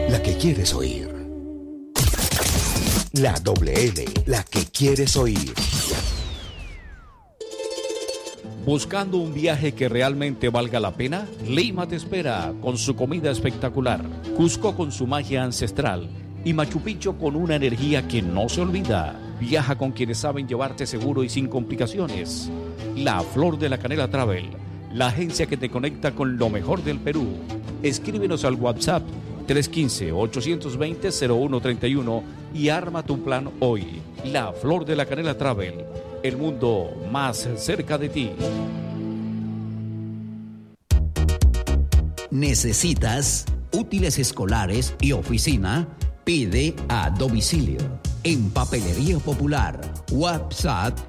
la que quieres oír. La WL, la que quieres oír. ¿Buscando un viaje que realmente valga la pena? Lima te espera con su comida espectacular, Cusco con su magia ancestral y Machu Picchu con una energía que no se olvida. Viaja con quienes saben llevarte seguro y sin complicaciones. La Flor de la Canela Travel, la agencia que te conecta con lo mejor del Perú. Escríbenos al WhatsApp 315-820-0131 y arma tu plan hoy. La Flor de la Canela Travel, el mundo más cerca de ti. ¿Necesitas útiles escolares y oficina? Pide a domicilio. En Papelería Popular, WhatsApp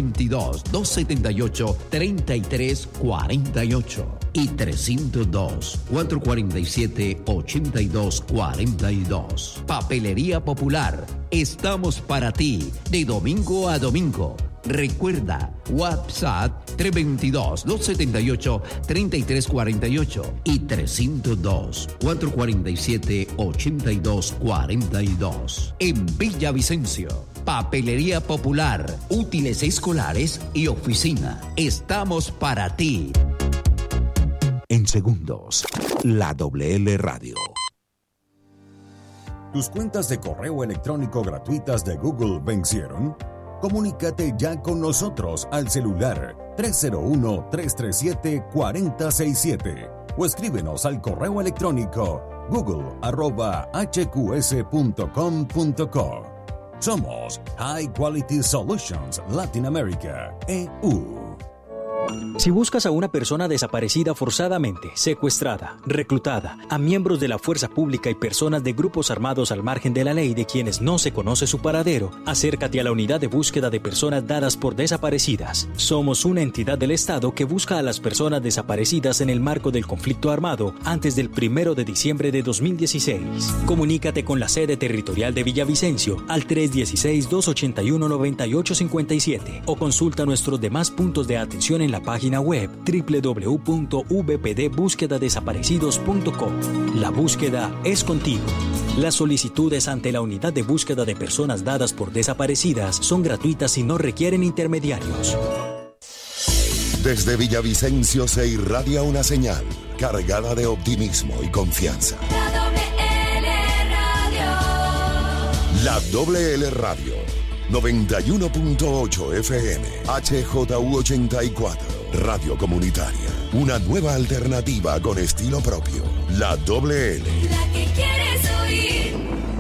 322-278-3348 y 302-447-8242. Papelería Popular, estamos para ti de domingo a domingo. Recuerda, WhatsApp 322-278-3348 y 302-447-8242. En Villavicencio, Papelería Popular, útiles escolares y oficina. Estamos para ti. En segundos, la WL Radio. ¿Tus cuentas de correo electrónico gratuitas de Google vencieron? Comunícate ya con nosotros al celular 301-337-4067 o escríbenos al correo electrónico google@hqs.com.co. Somos High Quality Solutions Latin America, EU. Si buscas a una persona desaparecida forzadamente, secuestrada, reclutada, a miembros de la fuerza pública y personas de grupos armados al margen de la ley de quienes no se conoce su paradero, acércate a la unidad de búsqueda de personas dadas por desaparecidas. Somos una entidad del Estado que busca a las personas desaparecidas en el marco del conflicto armado antes del 1 de diciembre de 2016. Comunícate con la sede territorial de Villavicencio al 316-281-9857 o consulta nuestros demás puntos de atención en la página web www.vpdbúsquedadesaparecidos.com. La búsqueda es contigo. Las solicitudes ante la unidad de búsqueda de personas dadas por desaparecidas son gratuitas y no requieren intermediarios. Desde Villavicencio se irradia una señal cargada de optimismo y confianza. La WL Radio 91.8 FM, HJU 84, Radio Comunitaria. Una nueva alternativa con estilo propio. La WL. La que quieres oír.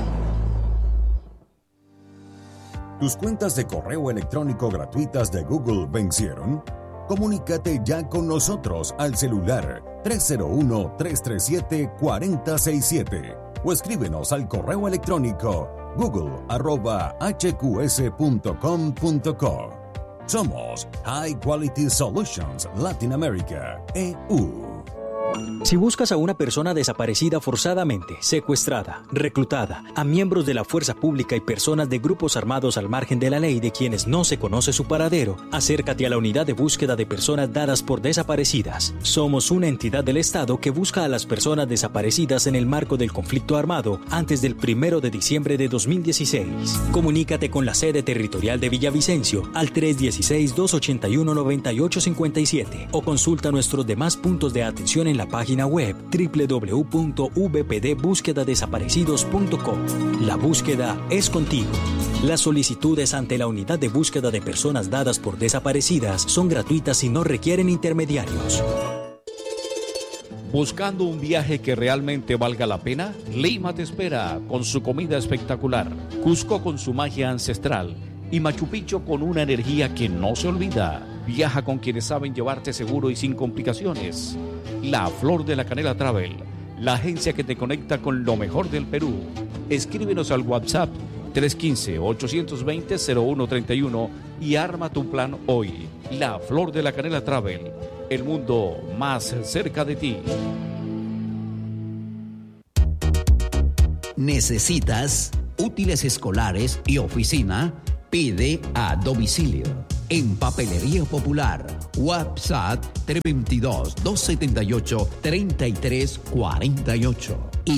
¿Tus cuentas de correo electrónico gratuitas de Google vencieron? Comunícate ya con nosotros al celular 301-337-4067 o escríbenos al correo electrónico google@hqs.com.co. Somos High Quality Solutions Latin America, EU. Si buscas a una persona desaparecida forzadamente, secuestrada, reclutada, a miembros de la fuerza pública y personas de grupos armados al margen de la ley de quienes no se conoce su paradero, acércate a la unidad de búsqueda de personas dadas por desaparecidas. Somos una entidad del Estado que busca a las personas desaparecidas en el marco del conflicto armado antes del 1 de diciembre de 2016. Comunícate con la sede territorial de Villavicencio al 316-281-9857 o consulta nuestros demás puntos de atención en la página web www.vpdbúsquedadesaparecidos.com. La búsqueda es contigo. Las solicitudes ante la unidad de búsqueda de personas dadas por desaparecidas son gratuitas y no requieren intermediarios. ¿Buscando un viaje que realmente valga la pena? Lima te espera con su comida espectacular, Cusco con su magia ancestral y Machu Picchu con una energía que no se olvida. Viaja con quienes saben llevarte seguro y sin complicaciones. La Flor de la Canela Travel, la agencia que te conecta con lo mejor del Perú. Escríbenos al WhatsApp 315-820-0131 y arma tu plan hoy. La Flor de la Canela Travel, el mundo más cerca de ti. ¿Necesitas útiles escolares y oficina? Pide a domicilio. en Papelería Popular. WhatsApp 322-278-3348 y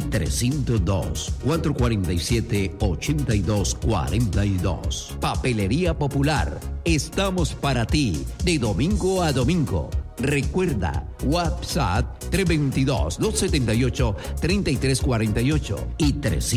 302-447-8242. Papelería Popular. Estamos para ti de domingo a domingo. Recuerda, WhatsApp 322-278-3348 y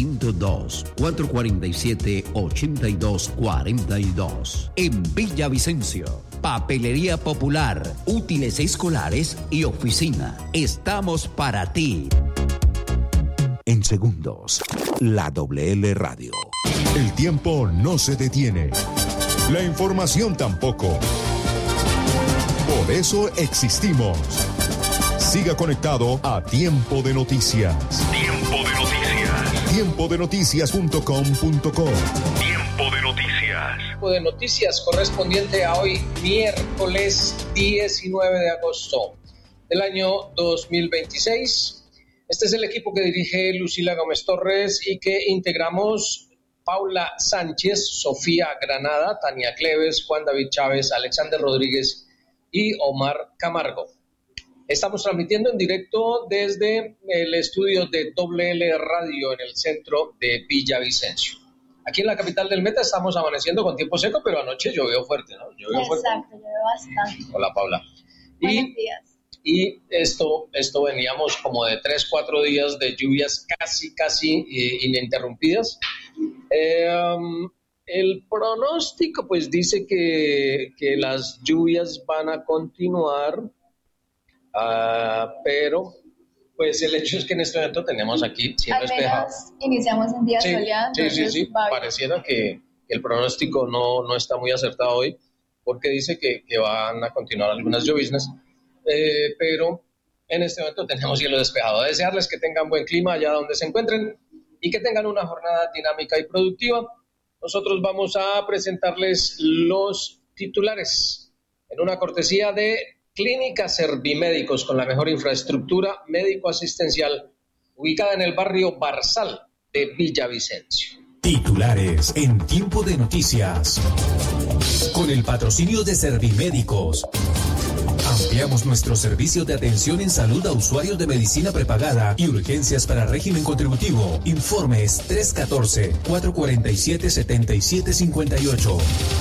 302-447-8242. En Villavicencio, Papelería Popular, útiles escolares y oficina. Estamos para ti. En segundos, la WL Radio. El tiempo no se detiene. La información tampoco. Por eso existimos. Siga conectado a Tiempo de Noticias. Tiempo de Noticias. Tiempodenoticias.com.co. Tiempo de Noticias. Tiempo de Noticias correspondiente a hoy, miércoles 19 de agosto del año 2026. Este es el equipo que dirige Lucila Gómez Torres y que integramos Paula Sánchez, Sofía Granada, Tania Cleves, Juan David Chávez, Alexander Rodríguez y Omar Camargo. Estamos transmitiendo en directo desde el estudio de WL Radio en el centro de Villavicencio. Aquí en la capital del Meta estamos amaneciendo con tiempo seco, pero anoche llovió fuerte, ¿no? Llovió fuerte. Exacto, llovió bastante. Hola, Paula. Buenos días. Y esto veníamos como de 3-4 días de lluvias casi ininterrumpidas. El pronóstico pues dice que las lluvias van a continuar, pero pues el hecho es que en este momento tenemos aquí cielo despejado. Al menos iniciamos un día soleado. Sí. Pareciera que el pronóstico no está muy acertado hoy, porque dice que van a continuar algunas lloviznas, pero en este momento tenemos cielo despejado. Desearles que tengan buen clima allá donde se encuentren y que tengan una jornada dinámica y productiva. Nosotros vamos a presentarles los titulares en una cortesía de Clínica Servimédicos con la mejor infraestructura médico-asistencial ubicada en el barrio Barzal de Villavicencio. Titulares en Tiempo de Noticias. Con el patrocinio de Servimédicos. Ampliamos nuestro servicio de atención en salud a usuarios de medicina prepagada y urgencias para régimen contributivo. Informes 314-447-7758.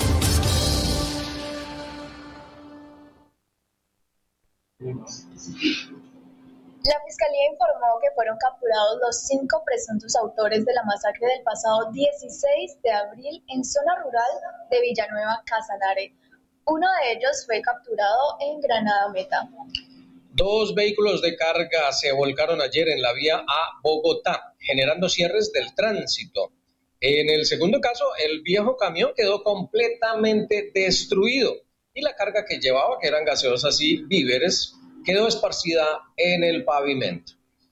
La Fiscalía informó que fueron capturados los 5 presuntos autores de la masacre del pasado 16 de abril en zona rural de Villanueva, Casanare. Uno de ellos fue capturado en Granada Meta. 2 vehículos de carga se volcaron ayer en la vía a Bogotá, generando cierres del tránsito. En el segundo caso, el viejo camión quedó completamente destruido y la carga que llevaba, que eran gaseosas y víveres, quedó esparcida en el pavimento.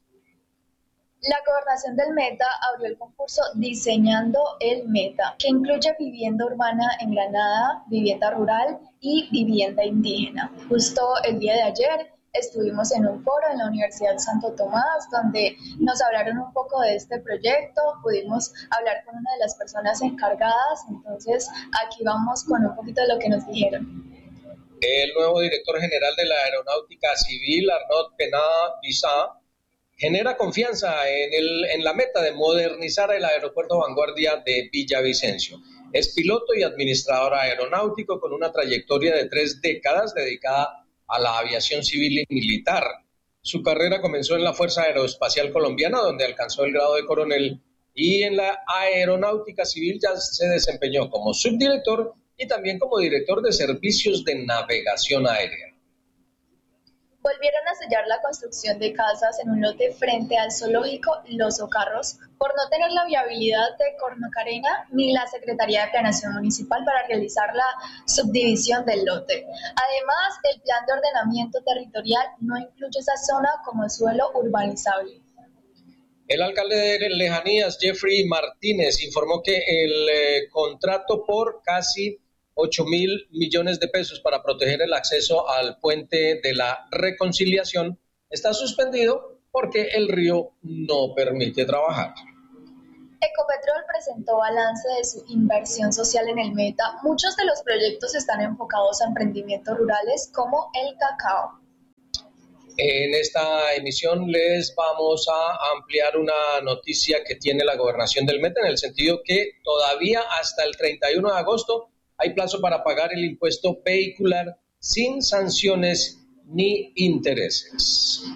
La Gobernación del Meta abrió el concurso Diseñando el Meta, que incluye vivienda urbana en Granada, vivienda rural y vivienda indígena. Justo el día de ayer estuvimos en un foro en la Universidad Santo Tomás, donde nos hablaron un poco de este proyecto, pudimos hablar con una de las personas encargadas, entonces aquí vamos con un poquito de lo que nos dijeron. El nuevo director general de la Aeronáutica Civil, Arnaud Penat-Bissat, genera confianza en la meta de modernizar el aeropuerto Vanguardia de Villavicencio. Es piloto y administrador aeronáutico con una trayectoria de 3 décadas dedicada a la aviación civil y militar. Su carrera comenzó en la Fuerza Aeroespacial Colombiana, donde alcanzó el grado de coronel, y en la Aeronáutica Civil ya se desempeñó como subdirector y también como director de servicios de navegación aérea. Volvieron a sellar la construcción de casas en un lote frente al zoológico Los Ocarros por no tener la viabilidad de Cornocarena ni la Secretaría de Planeación Municipal para realizar la subdivisión del lote. Además, el plan de ordenamiento territorial no incluye esa zona como suelo urbanizable. El alcalde de Lejanías, Jeffrey Martínez, informó que el contrato por casi 8.000 millones de pesos para proteger el acceso al puente de la Reconciliación está suspendido porque el río no permite trabajar. Ecopetrol presentó balance de su inversión social en el Meta. Muchos de los proyectos están enfocados a emprendimientos rurales como el cacao. En esta emisión les vamos a ampliar una noticia que tiene la gobernación del Meta, en el sentido que todavía hasta el 31 de agosto hay plazo para pagar el impuesto vehicular sin sanciones ni intereses.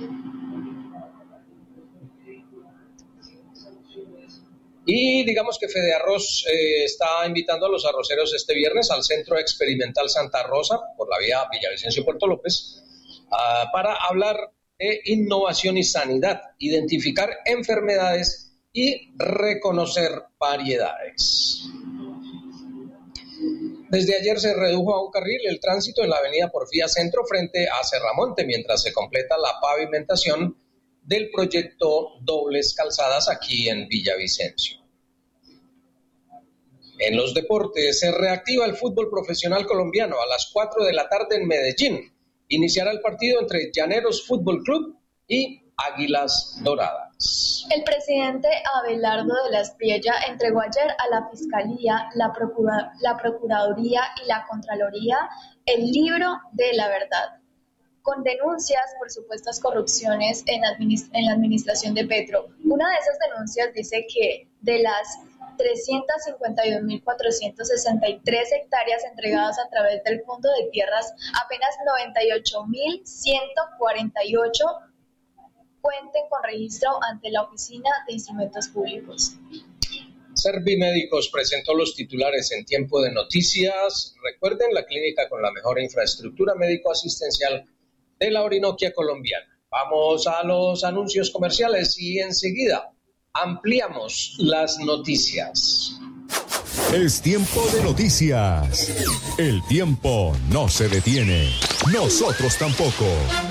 Y digamos que Fedearroz está invitando a los arroceros este viernes al Centro Experimental Santa Rosa, por la vía Villavicencio-Puerto López, para hablar de innovación y sanidad, identificar enfermedades y reconocer variedades. Desde ayer se redujo a un carril el tránsito en la avenida Porfía Centro frente a Serramonte, mientras se completa la pavimentación del proyecto Dobles Calzadas aquí en Villavicencio. En los deportes, se reactiva el fútbol profesional colombiano a las 4 de la tarde en Medellín. Iniciará el partido entre Llaneros Fútbol Club y Águilas Doradas. El presidente Abelardo de la Espriella entregó ayer a la Fiscalía, la Procuraduría y la Contraloría el libro de la verdad, con denuncias por supuestas corrupciones en la administración de Petro. Una de esas denuncias dice que de las 351.463 hectáreas entregadas a través del Fondo de Tierras, apenas 98.148 cuenten con registro ante la Oficina de Instrumentos Públicos. Servimédicos presentó los titulares en Tiempo de Noticias. Recuerden, la clínica con la mejor infraestructura médico-asistencial de la Orinoquia colombiana. Vamos a los anuncios comerciales y enseguida ampliamos las noticias. Es tiempo de noticias. El tiempo no se detiene. Nosotros tampoco.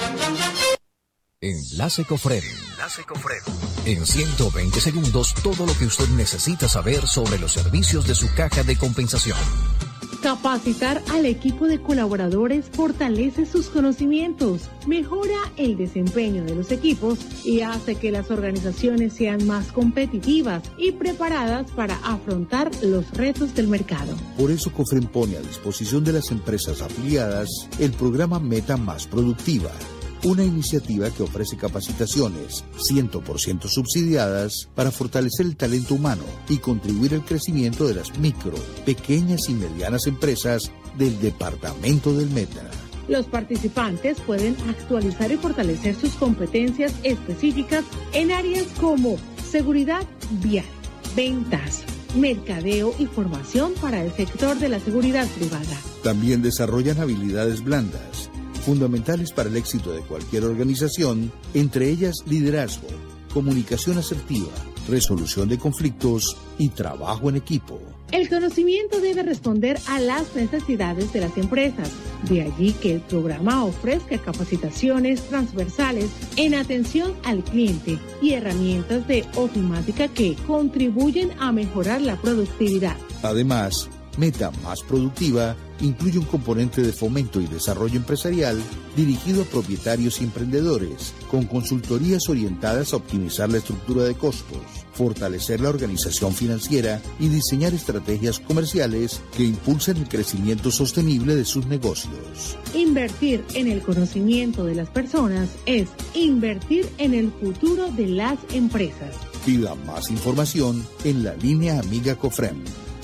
Enlace Cofrem. En 120 segundos, todo lo que usted necesita saber sobre los servicios de su caja de compensación. Capacitar al equipo de colaboradores fortalece sus conocimientos, mejora el desempeño de los equipos y hace que las organizaciones sean más competitivas y preparadas para afrontar los retos del mercado. Por eso Cofrem pone a disposición de las empresas afiliadas el programa Meta Más Productiva, una iniciativa que ofrece capacitaciones 100% subsidiadas para fortalecer el talento humano y contribuir al crecimiento de las micro, pequeñas y medianas empresas del departamento del Meta. Los participantes pueden actualizar y fortalecer sus competencias específicas en áreas como seguridad vial, ventas, mercadeo y formación para el sector de la seguridad privada. También desarrollan habilidades blandas, fundamentales para el éxito de cualquier organización, entre ellas liderazgo, comunicación asertiva, resolución de conflictos y trabajo en equipo. El conocimiento debe responder a las necesidades de las empresas. De allí que el programa ofrezca capacitaciones transversales en atención al cliente y herramientas de ofimática que contribuyen a mejorar la productividad. Además, Meta Más Productiva incluye un componente de fomento y desarrollo empresarial dirigido a propietarios y emprendedores, con consultorías orientadas a optimizar la estructura de costos, fortalecer la organización financiera y diseñar estrategias comerciales que impulsen el crecimiento sostenible de sus negocios. Invertir en el conocimiento de las personas es invertir en el futuro de las empresas. Pida más información en la línea Amiga Cofrem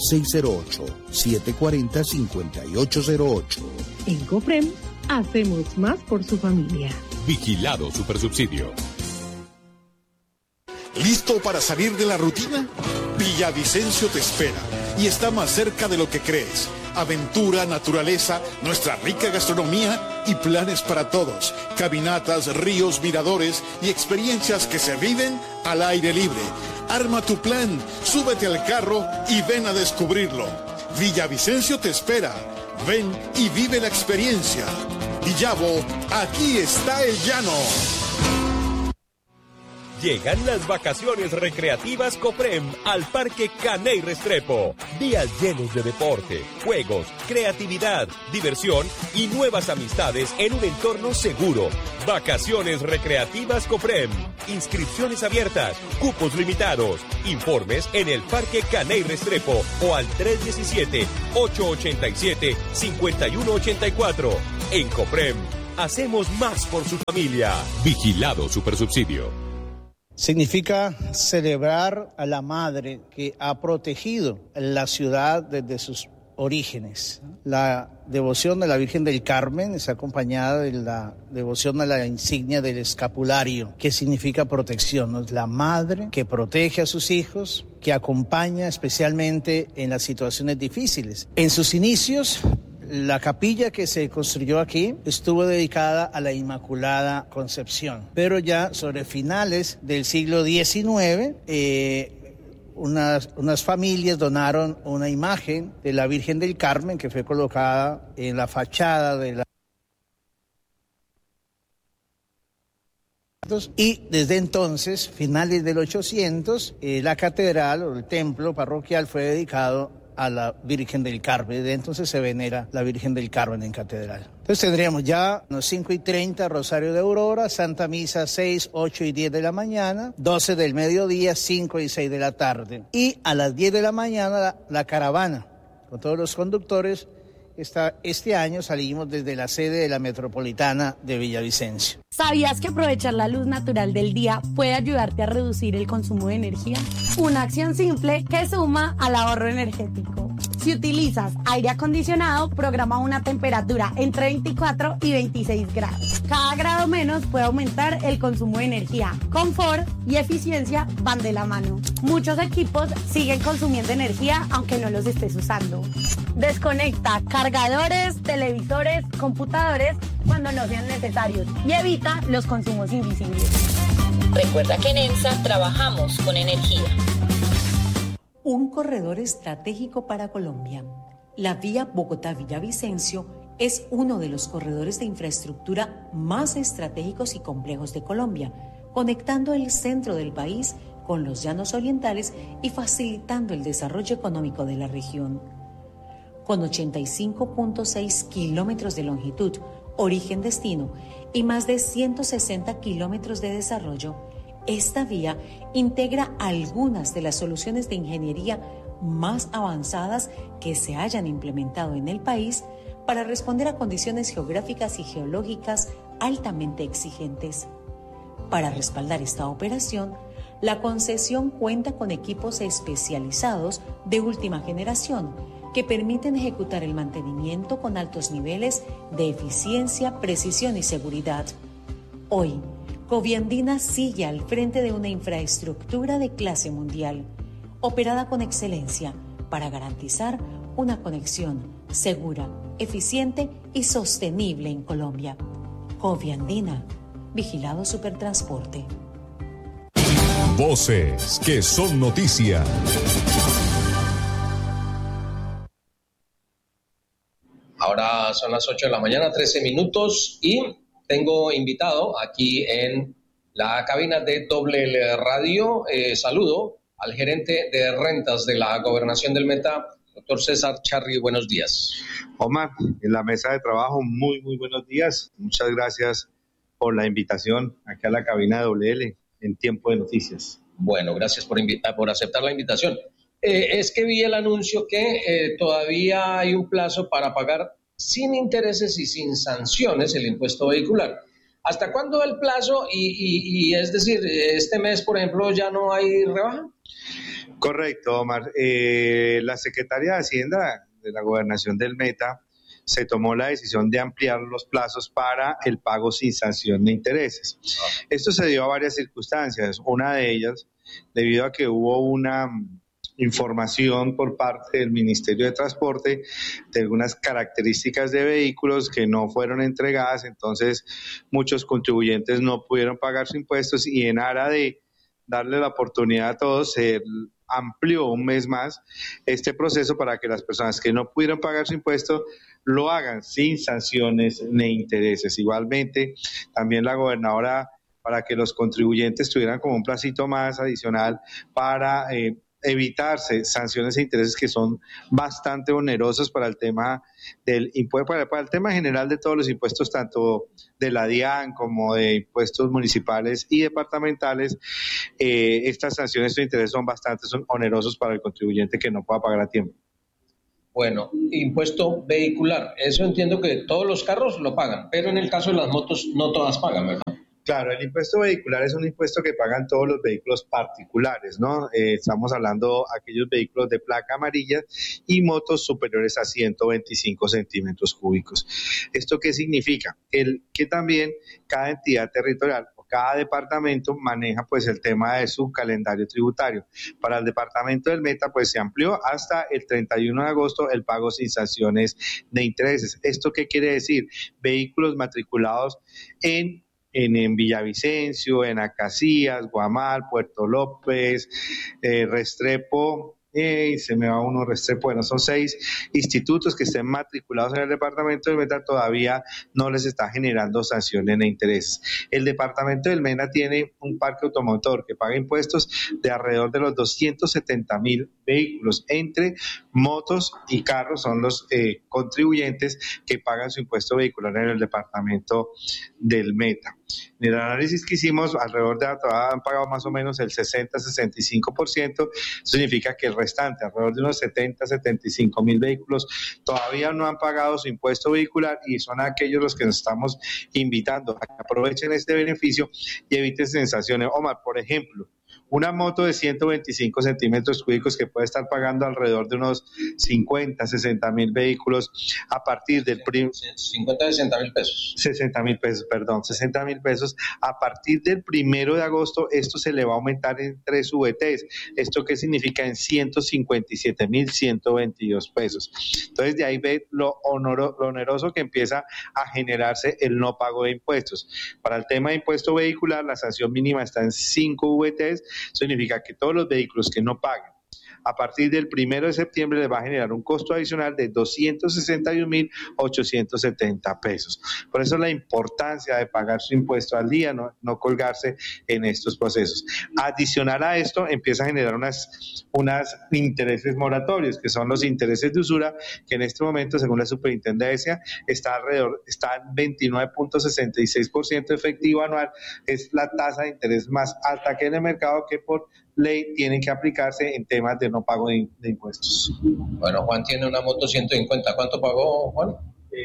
608-740-5808. En Cofrem hacemos más por su familia. Vigilado Supersubsidio. ¿Listo para salir de la rutina? Villavicencio te espera y está más cerca de lo que crees. Aventura, naturaleza, nuestra rica gastronomía y planes para todos. Caminatas, ríos, miradores y experiencias que se viven al aire libre. Arma tu plan, súbete al carro y ven a descubrirlo. Villavicencio te espera. Ven y vive la experiencia. Villavo, aquí está el llano. Llegan las vacaciones recreativas Coprem al Parque Caney Restrepo. Días llenos de deporte, juegos, creatividad, diversión y nuevas amistades en un entorno seguro. Vacaciones recreativas Coprem. Inscripciones abiertas, cupos limitados. Informes en el Parque Caney Restrepo o al 317-887-5184. En Coprem, hacemos más por su familia. Vigilado Supersubsidio. Significa celebrar a la madre que ha protegido la ciudad desde sus orígenes. La devoción de la Virgen del Carmen es acompañada de la devoción a la insignia del escapulario, que significa protección. Es la madre que protege a sus hijos, que acompaña especialmente en las situaciones difíciles. En sus inicios, la capilla que se construyó aquí estuvo dedicada a la Inmaculada Concepción, pero ya sobre finales del siglo XIX, unas familias donaron una imagen de la Virgen del Carmen que fue colocada en la fachada de la... Y desde entonces, finales del 800, la catedral o el templo parroquial fue dedicado a la Virgen del Carmen. Desde entonces se venera la Virgen del Carmen en catedral. Entonces tendríamos ya 5:30 Rosario de Aurora, Santa Misa 6, 8 y 10 de la mañana, 12 del mediodía, 5 y 6 de la tarde. Y a las 10 de la mañana la caravana con todos los conductores. Este año salimos desde la sede de la Metropolitana de Villavicencio. ¿Sabías que aprovechar la luz natural del día puede ayudarte a reducir el consumo de energía? Una acción simple que suma al ahorro energético. Si utilizas aire acondicionado, programa una temperatura entre 24 y 26 grados. Cada grado menos puede aumentar el consumo de energía. Confort y eficiencia van de la mano. Muchos equipos siguen consumiendo energía aunque no los estés usando. Desconecta cargadores, televisores, computadores cuando no sean necesarios y evita los consumos invisibles. Recuerda que en ENSA trabajamos con energía. Un corredor estratégico para Colombia. La vía Bogotá-Villavicencio es uno de los corredores de infraestructura más estratégicos y complejos de Colombia, conectando el centro del país con los llanos orientales y facilitando el desarrollo económico de la región. Con 85.6 kilómetros de longitud, origen-destino y más de 160 kilómetros de desarrollo, esta vía integra algunas de las soluciones de ingeniería más avanzadas que se hayan implementado en el país para responder a condiciones geográficas y geológicas altamente exigentes. Para respaldar esta operación, la concesión cuenta con equipos especializados de última generación que permiten ejecutar el mantenimiento con altos niveles de eficiencia, precisión y seguridad. Hoy, Coviandina sigue al frente de una infraestructura de clase mundial, operada con excelencia para garantizar una conexión segura, eficiente y sostenible en Colombia. Coviandina, Vigilado Supertransporte. Voces que son noticia. Ahora son las 8 de la mañana, 13 minutos, y tengo invitado aquí en la cabina de WL Radio. Saludo al gerente de rentas de la Gobernación del Meta, doctor César Charri. Buenos días. Omar, en la mesa de trabajo, muy buenos días. Muchas gracias por la invitación aquí a la cabina de WL en Tiempo de Noticias. Bueno, gracias por aceptar la invitación. Es que vi el anuncio que todavía hay un plazo para pagar sin intereses y sin sanciones el impuesto vehicular. ¿Hasta cuándo el plazo? Y es decir, este mes, por ejemplo, ¿ya no hay rebaja? Correcto, Omar. La Secretaría de Hacienda de la Gobernación del Meta se tomó la decisión de ampliar los plazos para el pago sin sanción de intereses. Esto se dio a varias circunstancias. Una de ellas, debido a que hubo una información por parte del Ministerio de Transporte de algunas características de vehículos que no fueron entregadas, entonces muchos contribuyentes no pudieron pagar sus impuestos, y en aras de darle la oportunidad a todos, se amplió un mes más este proceso para que las personas que no pudieron pagar su impuesto lo hagan sin sanciones ni intereses. Igualmente, también la gobernadora para que los contribuyentes tuvieran como un placito más adicional para evitarse sanciones e intereses que son bastante onerosos para el tema del impuesto, para el tema general de todos los impuestos, tanto de la DIAN como de impuestos municipales y departamentales. Estas sanciones e intereses son onerosos para el contribuyente que no pueda pagar a tiempo. Bueno, impuesto vehicular, eso entiendo que todos los carros lo pagan, pero en el caso de las motos no todas pagan, ¿verdad? Claro, el impuesto vehicular es un impuesto que pagan todos los vehículos particulares, ¿no? Estamos hablando de aquellos vehículos de placa amarilla y motos superiores a 125 centímetros cúbicos. ¿Esto qué significa? Que también cada entidad territorial o cada departamento maneja pues el tema de su calendario tributario. Para el departamento del Meta pues se amplió hasta el 31 de agosto el pago sin sanciones de intereses. ¿Esto qué quiere decir? Vehículos matriculados en Villavicencio, en Acacías, Guamal, Puerto López, Restrepo, se me va uno, Restrepo, bueno, son 6 institutos que estén matriculados en el departamento del Meta, todavía no les está generando sanciones de intereses. El departamento del Meta tiene un parque automotor que paga impuestos de alrededor de los 270,000 vehículos, entre motos y carros son los contribuyentes que pagan su impuesto vehicular en el departamento del Meta. En el análisis que hicimos, alrededor de han pagado más o menos el 60-65%, eso significa que el restante, alrededor de unos 70-75,000 vehículos, todavía no han pagado su impuesto vehicular y son aquellos los que nos estamos invitando a que aprovechen este beneficio y eviten sensaciones. Omar, por ejemplo, una moto de 125 centímetros cúbicos que puede estar pagando alrededor de unos 50-60,000 vehículos a partir del 50-60,000 pesos. 60,000 pesos. A partir del 1 de agosto, esto se le va a aumentar en 3 VTs. ¿Esto qué significa? En 157,122 pesos. Entonces, de ahí ve lo oneroso que empieza a generarse el no pago de impuestos. Para el tema de impuesto vehicular, la sanción mínima está en 5 VTs. Significa que todos los vehículos que no paguen a partir del 1 de septiembre les va a generar un costo adicional de 261,870 pesos. Por eso la importancia de pagar su impuesto al día, no colgarse en estos procesos. Adicional a esto, empieza a generar unas intereses moratorios, que son los intereses de usura, que en este momento, según la superintendencia, está en 29.66% efectivo anual. Es la tasa de interés más alta que en el mercado, que por ley tienen que aplicarse en temas de no pago de impuestos. Bueno, Juan tiene una moto 150. ¿Cuánto pagó, Juan?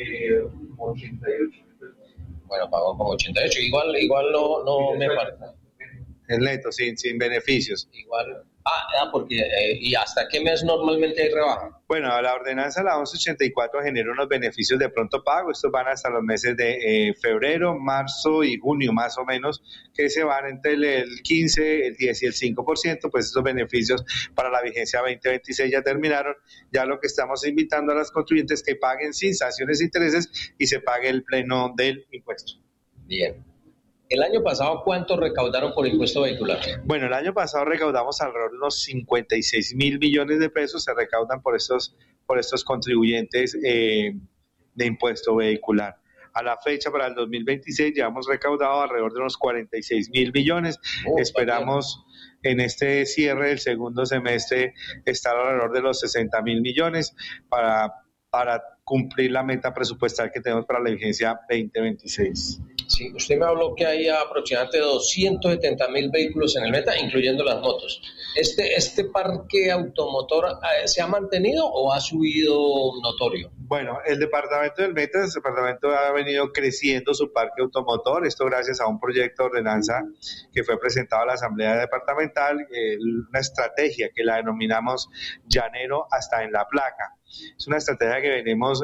88. Bueno, pagó como 88. Igual no me falta. Es neto, sin beneficios. Igual. Porque ¿y hasta qué mes normalmente hay rebaja? Bueno, la ordenanza, la 1184, genera unos beneficios de pronto pago. Estos van hasta los meses de febrero, marzo y junio, más o menos, que se van entre el 15, el 10 y el 5%. Pues estos beneficios para la vigencia 2026 ya terminaron. Ya lo que estamos invitando a los contribuyentes que paguen sin sanciones e intereses y se pague el pleno del impuesto. Bien. ¿El año pasado cuánto recaudaron por impuesto vehicular? Bueno, el año pasado recaudamos alrededor de unos 56,000 millones de pesos, se recaudan por estos contribuyentes de impuesto vehicular. A la fecha, para el 2026, ya hemos recaudado alrededor de unos 46,000 millones. Esperamos en este cierre del segundo semestre estar alrededor de los 60,000 millones para cumplir la meta presupuestal que tenemos para la vigencia 2026. Sí, usted me habló que hay aproximadamente 270,000 vehículos en el Meta, incluyendo las motos. ¿Este parque automotor se ha mantenido o ha subido notorio? Bueno, el departamento del Meta, ha venido creciendo su parque automotor, esto gracias a un proyecto de ordenanza que fue presentado a la Asamblea Departamental, una estrategia que la denominamos Llanero hasta en la placa. Es una estrategia que venimos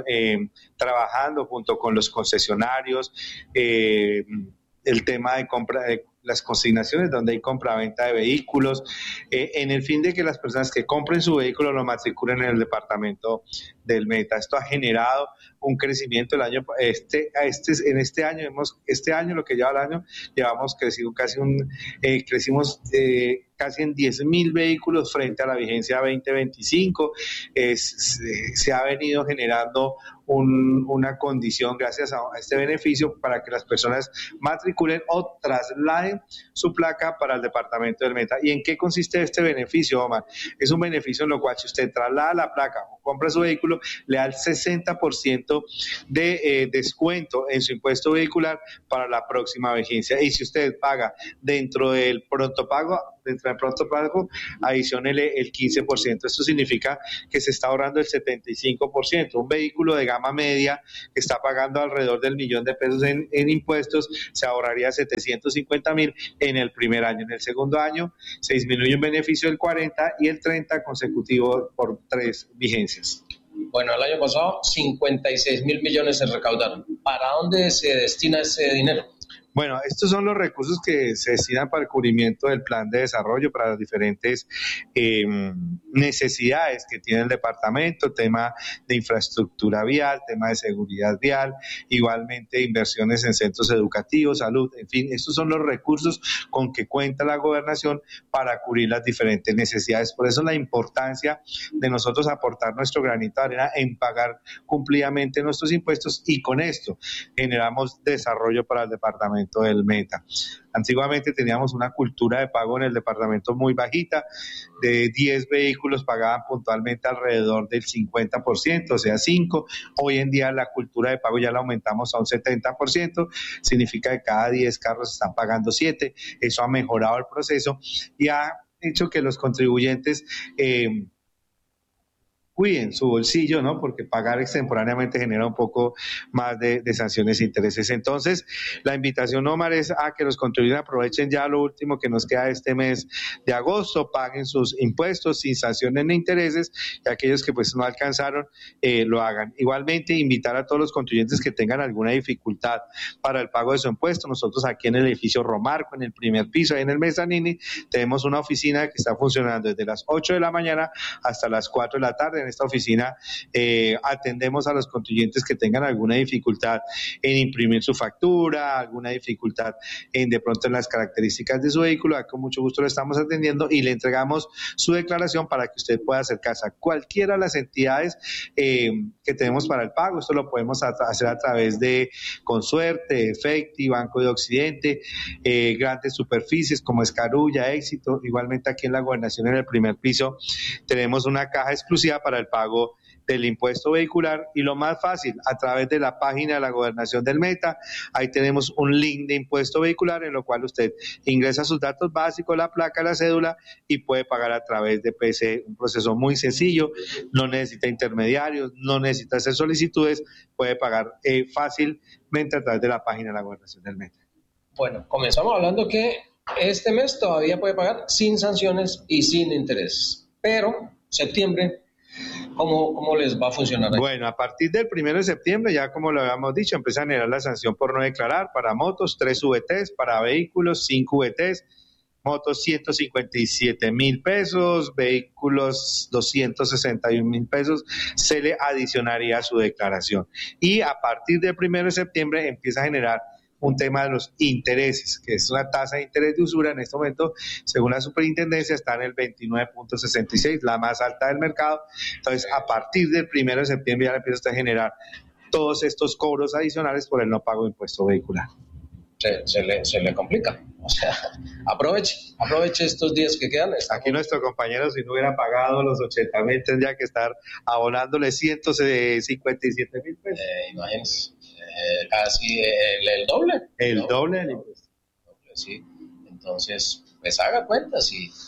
trabajando junto con los concesionarios, el tema de compra las consignaciones donde hay compra-venta de vehículos, en el fin de que las personas que compren su vehículo lo matriculen en el departamento del Meta. Esto ha generado un crecimiento en este año, lo que lleva el año, crecimos casi en 10.000 vehículos frente a la vigencia 2025. Se ha venido generando una condición gracias a este beneficio para que las personas matriculen o trasladen su placa para el departamento del Meta. ¿Y en qué consiste este beneficio, Omar? Es un beneficio en lo cual si usted traslada la placa o compra su vehículo, le da el 60% de descuento en su impuesto vehicular para la próxima vigencia. Y si usted paga dentro del pronto pago, adiciónele el 15%. Esto significa que se está ahorrando el 75%. Un vehículo de gama media que está pagando alrededor del $1.000.000 en impuestos, se ahorraría 750.000 en el primer año. En el segundo año se disminuye un beneficio del 40 y el 30 consecutivo por 3 vigencias. Bueno, el año pasado 56.000 millones se recaudaron. ¿Para dónde se destina ese dinero? Bueno, estos son los recursos que se destinan para el cubrimiento del plan de desarrollo, para las diferentes necesidades que tiene el departamento, tema de infraestructura vial, tema de seguridad vial, igualmente inversiones en centros educativos, salud, en fin, estos son los recursos con que cuenta la gobernación para cubrir las diferentes necesidades. Por eso la importancia de nosotros aportar nuestro granito de arena en pagar cumplidamente nuestros impuestos, y con esto generamos desarrollo para el departamento del Meta. Antiguamente teníamos una cultura de pago en el departamento muy bajita, de 10 vehículos pagaban puntualmente alrededor del 50%, o sea 5. Hoy en día la cultura de pago ya la aumentamos a un 70%, significa que cada 10 carros están pagando 7. Eso ha mejorado el proceso y ha hecho que los contribuyentes cuiden su bolsillo, ¿no? Porque pagar extemporáneamente genera un poco más de sanciones e intereses. Entonces, la invitación, Omar, es a que los contribuyentes aprovechen ya lo último que nos queda este mes de agosto, paguen sus impuestos sin sanciones ni intereses, y aquellos que pues no alcanzaron, lo hagan. Igualmente, invitar a todos los contribuyentes que tengan alguna dificultad para el pago de su impuesto. Nosotros aquí en el edificio Romarco, en el primer piso, ahí en el Mezzanini, tenemos una oficina que está funcionando desde las 8 de la mañana hasta las 4 de la tarde. En esta oficina atendemos a los contribuyentes que tengan alguna dificultad en imprimir su factura, alguna dificultad de pronto en las características de su vehículo. Con mucho gusto lo estamos atendiendo y le entregamos su declaración para que usted pueda acercarse a cualquiera de las entidades que tenemos para el pago. Esto lo podemos hacer a través de Consuerte, Efecti, Banco de Occidente, grandes superficies como Escarulla, Éxito. Igualmente aquí en la gobernación, en el primer piso, tenemos una caja exclusiva para el pago del impuesto vehicular, y lo más fácil, a través de la página de la gobernación del Meta. Ahí tenemos un link de impuesto vehicular en lo cual usted ingresa sus datos básicos, la placa, la cédula, y puede pagar a través de PC. Un proceso muy sencillo, no necesita intermediarios, no necesita hacer solicitudes, puede pagar fácilmente a través de la página de la gobernación del Meta. Bueno, comenzamos hablando que este mes todavía puede pagar sin sanciones y sin intereses, pero septiembre, ¿cómo les va a funcionar ahí? Bueno, a partir del 1 de septiembre, ya como lo habíamos dicho, empieza a generar la sanción por no declarar para motos, 3 VTs, para vehículos, 5 VTs, motos 157.000 pesos, vehículos 261.000 pesos, se le adicionaría a su declaración. Y a partir del 1 de septiembre empieza a generar un tema de los intereses, que es una tasa de interés de usura. En este momento, según la superintendencia, está en el 29.66, la más alta del mercado. Entonces, a partir del 1 de septiembre ya le empieza a generar todos estos cobros adicionales por el no pago de impuesto vehicular. Se le complica. O sea, aproveche estos días que quedan. Aquí nuestro compañero, si no hubiera pagado los 80.000, tendría que estar abonándole 157.000 pesos. Imagínense. Casi el doble. El doble del impuesto. Sí. Entonces, pues haga cuentas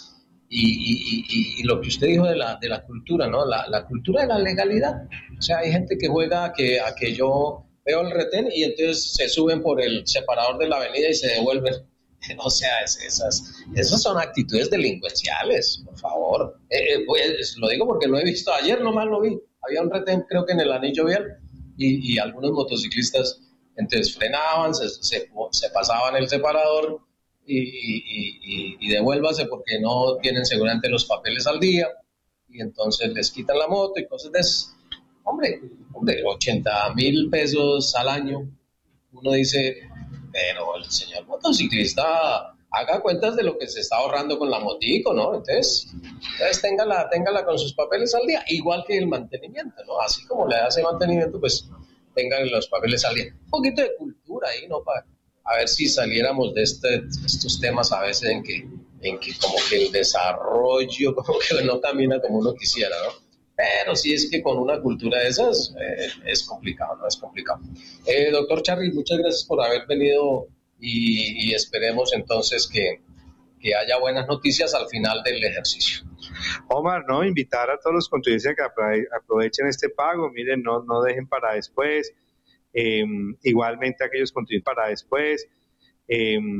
y lo que usted dijo de la cultura, ¿no? La cultura de la legalidad. O sea, hay gente que juega a que yo veo el retén y entonces se suben por el separador de la avenida y se devuelven. O sea, esas son actitudes delincuenciales, por favor. Pues, lo digo porque lo he visto. Ayer nomás lo vi. Había un retén, creo que en el anillo vial. Y algunos motociclistas entonces frenaban, se pasaban el separador, y devuélvase porque no tienen seguramente los papeles al día y entonces les quitan la moto y cosas de eso. Hombre, 80.000 pesos al año. Uno dice, pero el señor motociclista haga cuentas de lo que se está ahorrando con la motico, ¿no? Entonces téngala con sus papeles al día, igual que el mantenimiento, ¿no? Así como le hace mantenimiento, pues tengan los papeles al día. Un poquito de cultura ahí, ¿no? Para a ver si saliéramos de estos temas a veces en que como que el desarrollo como que no camina como uno quisiera, ¿no? Pero sí es que con una cultura de esas es complicado, ¿no? Es complicado. Doctor Charri, muchas gracias por haber venido y esperemos entonces que haya buenas noticias al final del ejercicio. Omar, no, invitar a todos los contribuyentes a que aprovechen este pago, miren, no dejen para después, igualmente aquellos contribuyentes para después.